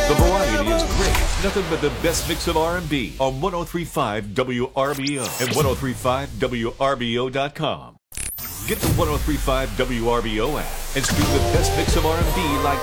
The variety is great. Nothing but the best mix of R&B on 103.5 WRBO and 103.5WRBO.com. Get the 103.5 WRBO app and stream the best mix of R&B like